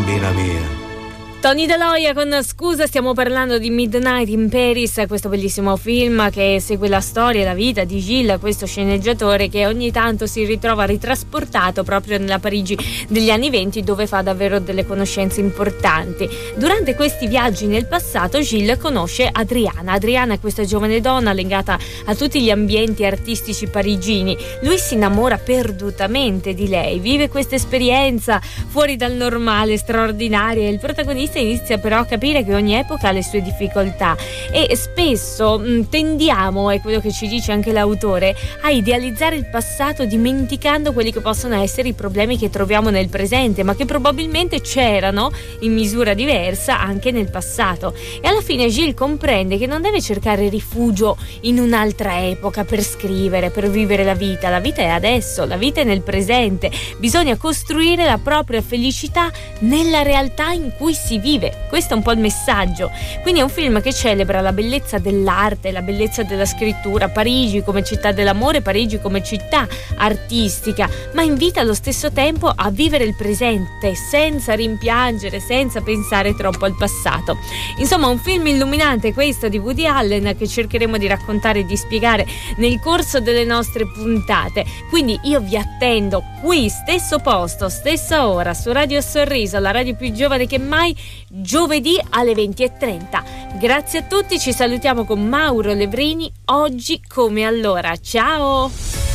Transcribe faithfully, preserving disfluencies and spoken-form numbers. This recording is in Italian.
bambina mia. Tony Daloia con Scusa, stiamo parlando di Midnight in Paris, questo bellissimo film che segue la storia e la vita di Gilles, questo sceneggiatore che ogni tanto si ritrova ritrasportato proprio nella Parigi degli anni venti, dove fa davvero delle conoscenze importanti. Durante questi viaggi nel passato Gilles conosce Adriana. Adriana è questa giovane donna legata a tutti gli ambienti artistici parigini. Lui si innamora perdutamente di lei, vive questa esperienza fuori dal normale, straordinaria, e il protagonista inizia però a capire che ogni epoca ha le sue difficoltà e spesso mh, tendiamo, è quello che ci dice anche l'autore, a idealizzare il passato dimenticando quelli che possono essere i problemi che troviamo nel presente, ma che probabilmente c'erano in misura diversa anche nel passato. E alla fine Gilles comprende che non deve cercare rifugio in un'altra epoca per scrivere, per vivere la vita. La vita è adesso, la vita è nel presente, bisogna costruire la propria felicità nella realtà in cui si vive. Questo è un po' il messaggio. Quindi è un film che celebra la bellezza dell'arte, la bellezza della scrittura, Parigi come città dell'amore, Parigi come città artistica, ma invita allo stesso tempo a vivere il presente senza rimpiangere, senza pensare troppo al passato. Insomma, un film illuminante questo di Woody Allen che cercheremo di raccontare e di spiegare nel corso delle nostre puntate. Quindi io vi attendo qui, stesso posto, stessa ora, su Radio Sorriso, la radio più giovane che mai, giovedì alle venti e trenta. Grazie a tutti, ci salutiamo con Mauro Levrini, oggi come allora. Ciao!